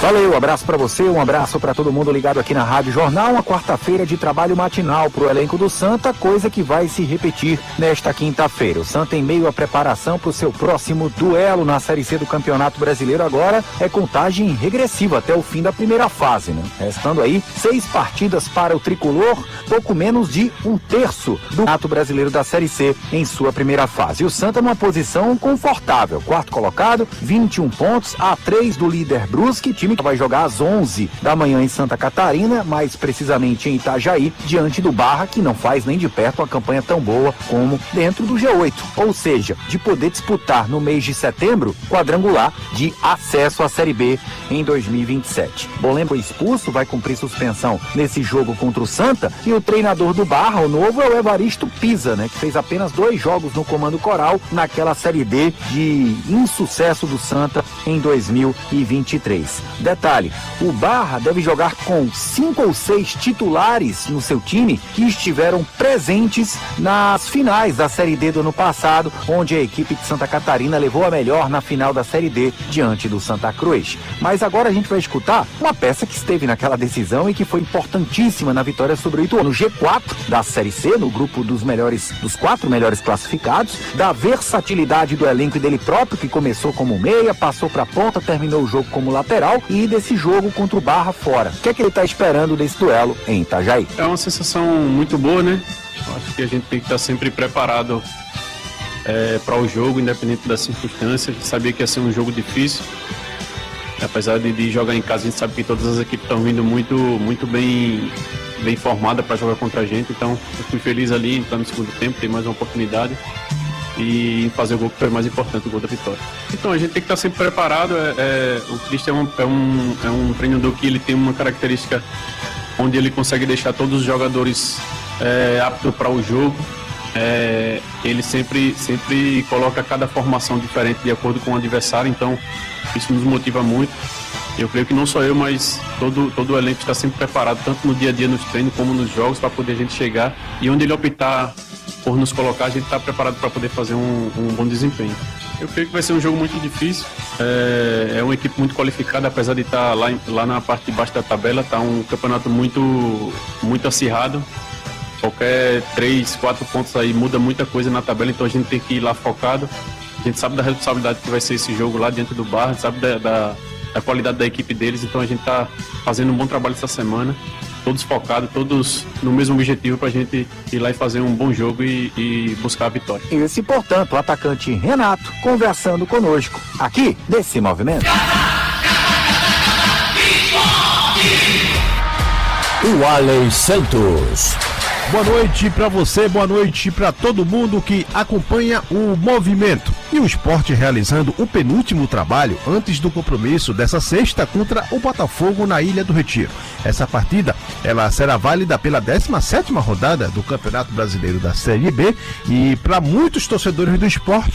Valeu, abraço pra você, um abraço pra todo mundo ligado aqui na Rádio Jornal. Uma quarta-feira de trabalho matinal pro elenco do Santa, coisa que vai se repetir nesta quinta-feira. O Santa, em meio à preparação pro seu próximo duelo na Série C do Campeonato Brasileiro, agora é contagem regressiva até o fim da primeira fase, né? Restando aí 6 partidas para o tricolor, pouco menos de 1/3 do Campeonato Brasileiro da Série C em sua primeira fase. E o Santa numa posição confortável, quarto colocado, 21 pontos, a 3 do líder Brusque, time que vai jogar às 11 da manhã em Santa Catarina, mais precisamente em Itajaí, diante do Barra, que não faz nem de perto uma campanha tão boa como dentro do G8, ou seja, de poder disputar no mês de setembro quadrangular de acesso à Série B em 2027. Bolém foi expulso, vai cumprir suspensão nesse jogo contra o Santa, e o treinador do Barra, o novo, é o Evaristo Pisa, né, que fez apenas 2 jogos no comando coral naquela Série D de insucesso do Santa em 2023. Detalhe, o Barra deve jogar com 5 ou 6 titulares no seu time que estiveram presentes nas finais da Série D do ano passado, onde a equipe de Santa Catarina levou a melhor na final da Série D diante do Santa Cruz. Mas agora a gente vai escutar uma peça que esteve naquela decisão e que foi importantíssima na vitória sobre o Ituano, no G4 da Série C, no grupo dos 4 melhores classificados, da versatilidade do elenco e dele próprio, que começou como meia, passou para ponta, terminou o jogo como lateral, e desse jogo contra o Barra fora. O que é que ele está esperando desse duelo em Itajaí? É uma sensação muito boa, né? Eu acho que a gente tem que estar sempre preparado para o jogo, independente das circunstâncias. A gente sabia que ia ser um jogo difícil. Apesar de jogar em casa, a gente sabe que todas as equipes estão vindo muito bem formadas para jogar contra a gente. Então, eu fui feliz ali, entrar no segundo tempo, ter mais uma oportunidade e fazer o gol que foi mais importante, o gol da vitória. Então, a gente tem que estar sempre preparado. O Cristian é um treinador que ele tem uma característica onde ele consegue deixar todos os jogadores aptos para o jogo. Ele sempre coloca cada formação diferente de acordo com o adversário, então isso nos motiva muito. Eu creio que não só eu, mas todo o elenco está sempre preparado, tanto no dia a dia nos treinos como nos jogos, para poder a gente chegar, e onde ele optar por nos colocar, a gente está preparado para poder fazer um bom desempenho. Eu creio que vai ser um jogo muito difícil. É uma equipe muito qualificada, apesar de estar lá na parte de baixo da tabela. Está um campeonato muito acirrado. Qualquer 3, 4 pontos aí muda muita coisa na tabela, então a gente tem que ir lá focado. A gente sabe da responsabilidade que vai ser esse jogo lá diante do Barra, a gente sabe da qualidade da equipe deles, então a gente está fazendo um bom trabalho essa semana, todos focados, todos no mesmo objetivo, para a gente ir lá e fazer um bom jogo e buscar a vitória. Esse, portanto, o atacante Renato conversando conosco aqui desse movimento. O Alex Santos. Boa noite para você, boa noite para todo mundo que acompanha o movimento. E o Sport realizando o penúltimo trabalho antes do compromisso dessa sexta contra o Botafogo na Ilha do Retiro. Essa partida, ela será válida pela 17ª rodada do Campeonato Brasileiro da Série B, e para muitos torcedores do Sport